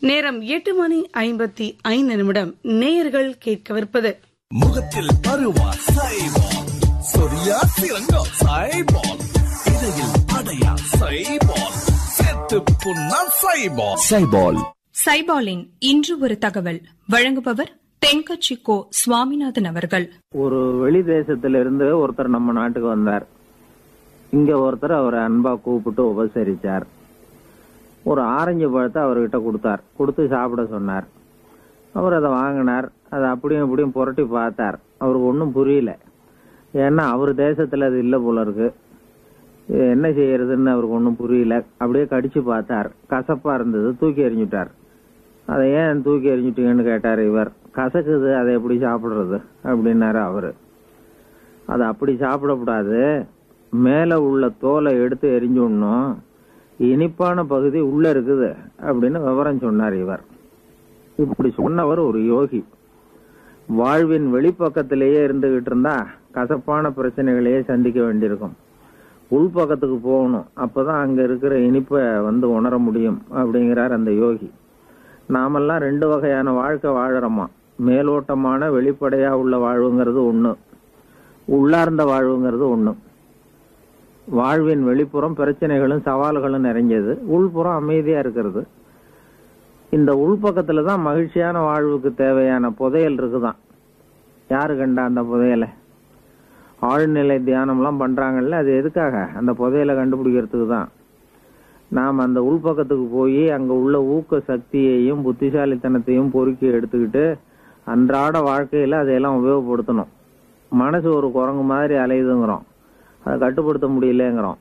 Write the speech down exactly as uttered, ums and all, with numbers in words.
நேரம் எட்டு மணி ஐம்பத்தி ஐந்து நிமிடம். நேயர்கள் கேட்கவிருப்பது முகத்தில் பருவா சைபால், சொரியா சிறங்கா சைபால், இடையில் அடையா சைபால், செத்து புண்ணா சைபால். சைபால் சைபாலின் இன்று ஒரு தகவல் வழங்குபவர் தென்கட்சி கோ சுவாமிநாதன் அவர்கள். ஒரு வெளி தேசத்திலிருந்து ஒருத்தர் நம்ம நாட்டுக்கு வந்தார். இங்க ஒருத்தர் அவரை அன்பா கூப்பிட்டு உபசரிச்சார். ஒரு ஆரஞ்சு பழத்தை அவர்கிட்ட கொடுத்தார். கொடுத்து சாப்பிட சொன்னார். அவர் அதை வாங்கினார். அதை அப்படியும் இப்படியும் புரட்டி பார்த்தார். அவருக்கு ஒன்றும் புரியல. ஏன்னா அவர் தேசத்துல அது இல்லை போல இருக்கு. என்ன செய்யறதுன்னு அவருக்கு ஒன்றும் புரியல. அப்படியே கடிச்சு பார்த்தார். கசப்பா இருந்தது. தூக்கி எறிஞ்சுட்டார். அதை ஏன் தூக்கி எறிஞ்சுட்டீங்கன்னு கேட்டார் இவர். கசக்குது, அதை எப்படி சாப்பிடுறது அப்படின்னாரு அவரு. அதை அப்படி சாப்பிடக்கூடாது, மேல உள்ள தோலை எடுத்து எரிஞ்சுடணும், இனிப்பான பகுதி உள்ள இருக்குது அப்படின்னு விவரம் சொன்னார் இவர். இப்படி சொன்னவர் ஒரு யோகி. வாழ்வின் வெளிப்பக்கத்திலேயே இருந்துகிட்டு இருந்தா கசப்பான பிரச்சனைகளையே சந்திக்க வேண்டியிருக்கும். உள்பக்கத்துக்கு போகணும், அப்பதான் அங்க இருக்கிற இனிப்பை வந்து உணர முடியும் அப்படிங்கிறார் அந்த யோகி. நாமெல்லாம் ரெண்டு வகையான வாழ்க்கை வாழறோமா. மேலோட்டமான வெளிப்படையா உள்ள வாழ்வுங்கிறது ஒண்ணு, உள்ளார்ந்த வாழ்வுங்கிறது ஒண்ணு. வாழ்வின் வெளிப்புறம் பிரச்சனைகளும் சவால்களும் நிறைஞ்சது, உள்புறம் அமைதியா இருக்கிறது. இந்த உள்பக்கத்துலதான் மகிழ்ச்சியான வாழ்வுக்கு தேவையான புதையல் இருக்குதான். யாரு கண்டா அந்த புதையலை? ஆழ்நிலை தியானம் எல்லாம் பண்றாங்கல்ல, அது எதுக்காக? அந்த புதையலை கண்டுபிடிக்கிறதுக்கு தான். நாம் அந்த உள்பக்கத்துக்கு போய் அங்க உள்ள ஊக்க சக்தியையும் புத்திசாலித்தனத்தையும் பொறுக்கி எடுத்துக்கிட்டு அன்றாட வாழ்க்கையில அதையெல்லாம் உபயோகப்படுத்தணும். மனசு ஒரு குரங்கு மாதிரி அலையுதுங்கிறோம், அதை கட்டுப்படுத்த முடியலங்கிறோம்.